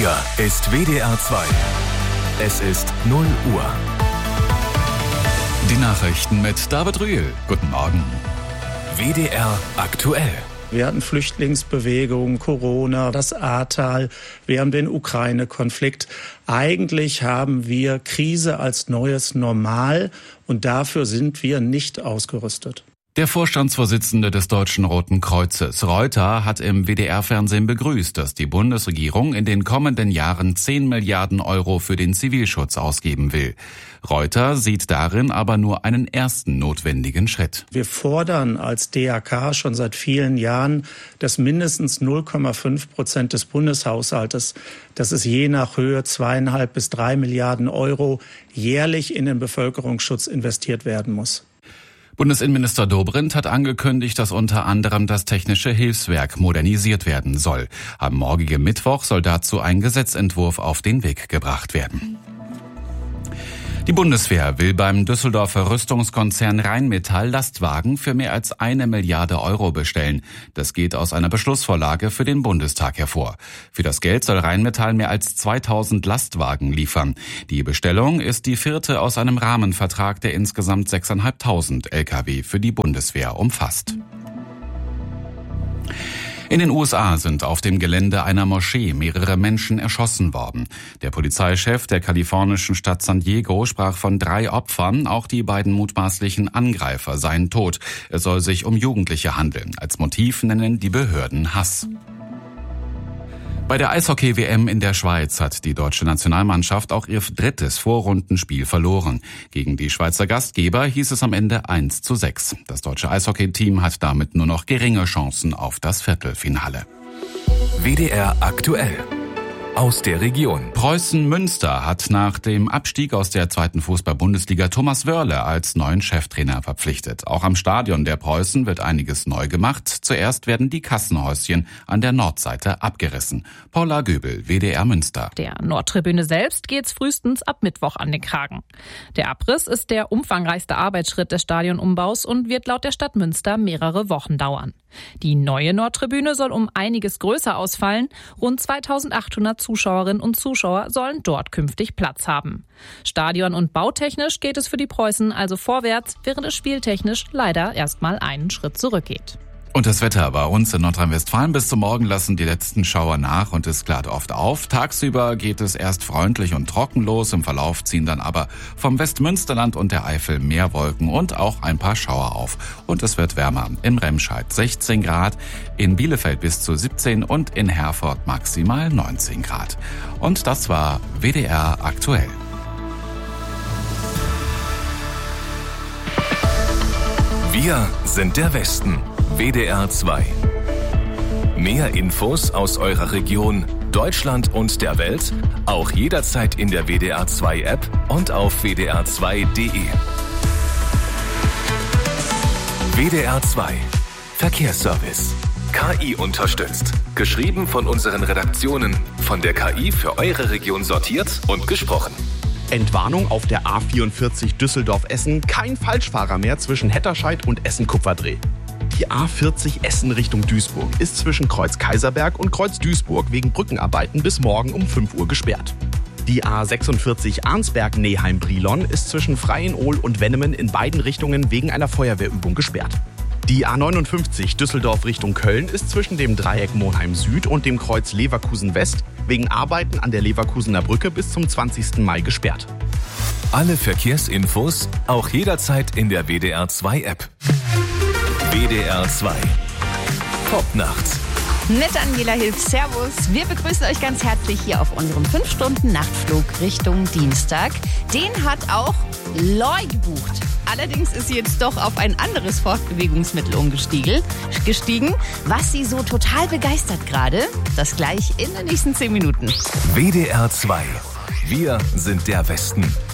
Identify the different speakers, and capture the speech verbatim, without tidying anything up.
Speaker 1: Hier ist W D R zwei. Es ist null Uhr.
Speaker 2: Die Nachrichten mit David Rühl. Guten Morgen.
Speaker 1: W D R aktuell.
Speaker 3: Wir hatten Flüchtlingsbewegung, Corona, das Ahrtal, wir haben den Ukraine-Konflikt. Eigentlich haben wir Krise als neues Normal und dafür sind wir nicht ausgerüstet.
Speaker 2: Der Vorstandsvorsitzende des Deutschen Roten Kreuzes, Reuter, hat im W D R-Fernsehen begrüßt, dass die Bundesregierung in den kommenden Jahren zehn Milliarden Euro für den Zivilschutz ausgeben will. Reuter sieht darin aber nur einen ersten notwendigen Schritt.
Speaker 3: Wir fordern als D R K schon seit vielen Jahren, dass mindestens null Komma fünf Prozent des Bundeshaushaltes, das ist je nach Höhe zweieinhalb bis drei Milliarden Euro, jährlich in den Bevölkerungsschutz investiert werden muss.
Speaker 2: Bundesinnenminister Dobrindt hat angekündigt, dass unter anderem das Technische Hilfswerk modernisiert werden soll. Am morgigen Mittwoch soll dazu ein Gesetzentwurf auf den Weg gebracht werden. Die Bundeswehr will beim Düsseldorfer Rüstungskonzern Rheinmetall Lastwagen für mehr als eine Milliarde Euro bestellen. Das geht aus einer Beschlussvorlage für den Bundestag hervor. Für das Geld soll Rheinmetall mehr als zweitausend Lastwagen liefern. Die Bestellung ist die vierte aus einem Rahmenvertrag, der insgesamt sechstausendfünfhundert L K W für die Bundeswehr umfasst. In den U S A sind auf dem Gelände einer Moschee mehrere Menschen erschossen worden. Der Polizeichef der kalifornischen Stadt San Diego sprach von drei Opfern, auch die beiden mutmaßlichen Angreifer seien tot. Es soll sich um Jugendliche handeln. Als Motiv nennen die Behörden Hass. Bei der Eishockey-W M in der Schweiz hat die deutsche Nationalmannschaft auch ihr drittes Vorrundenspiel verloren. Gegen die Schweizer Gastgeber hieß es am Ende eins zu sechs. Das deutsche Eishockey-Team hat damit nur noch geringe Chancen auf das Viertelfinale.
Speaker 1: W D R aktuell. Aus der Region.
Speaker 2: Preußen-Münster hat nach dem Abstieg aus der zweiten Fußball-Bundesliga Thomas Wörle als neuen Cheftrainer verpflichtet. Auch am Stadion der Preußen wird einiges neu gemacht. Zuerst werden die Kassenhäuschen an der Nordseite abgerissen. Paula Göbel, W D R Münster.
Speaker 4: Der Nordtribüne selbst geht's frühestens ab Mittwoch an den Kragen. Der Abriss ist der umfangreichste Arbeitsschritt des Stadionumbaus und wird laut der Stadt Münster mehrere Wochen dauern. Die neue Nordtribüne soll um einiges größer ausfallen. Rund zweitausendachthundert Zuschauerinnen und Zuschauer sollen dort künftig Platz haben. Stadion- und bautechnisch geht es für die Preußen also vorwärts, während es spieltechnisch leider erstmal einen Schritt zurückgeht.
Speaker 2: Und das Wetter bei uns in Nordrhein-Westfalen. Bis zum Morgen lassen die letzten Schauer nach und es klart oft auf. Tagsüber geht es erst freundlich und trocken los. Im Verlauf ziehen dann aber vom Westmünsterland und der Eifel mehr Wolken und auch ein paar Schauer auf. Und es wird wärmer. Im Remscheid sechzehn Grad, in Bielefeld bis zu siebzehn und in Herford maximal neunzehn Grad. Und das war W D R aktuell.
Speaker 1: Wir sind der Westen. W D R zwei. Mehr Infos aus eurer Region, Deutschland und der Welt, auch jederzeit in der W D R zwei App und auf w d r zwei punkt d e. W D R zwei. Verkehrsservice. K I unterstützt. Geschrieben von unseren Redaktionen, von der K I für eure Region sortiert und gesprochen.
Speaker 5: Entwarnung auf der A vierundvierzig Düsseldorf-Essen. Kein Falschfahrer mehr zwischen Hetterscheid und Essen-Kupferdreh. Die A vierzig Essen Richtung Duisburg ist zwischen Kreuz Kaiserberg und Kreuz Duisburg wegen Brückenarbeiten bis morgen um fünf Uhr gesperrt. Die A sechsundvierzig Arnsberg-Neheim-Brilon ist zwischen Freienohl und Wennemen in beiden Richtungen wegen einer Feuerwehrübung gesperrt. Die A neunundfünfzig Düsseldorf Richtung Köln ist zwischen dem Dreieck Monheim Süd und dem Kreuz Leverkusen West wegen Arbeiten an der Leverkusener Brücke bis zum zwanzigsten Mai gesperrt.
Speaker 1: Alle Verkehrsinfos auch jederzeit in der W D R zwei App. W D R zwei. Top nachts.
Speaker 6: Mit Angela Hilf, Servus. Wir begrüßen euch ganz herzlich hier auf unserem fünf Stunden Nachtflug Richtung Dienstag. Den hat auch Loy gebucht. Allerdings ist sie jetzt doch auf ein anderes Fortbewegungsmittel umgestiegen, gestiegen, was sie so total begeistert gerade. Das gleich in den nächsten zehn Minuten.
Speaker 1: W D R zwei. Wir sind der Westen.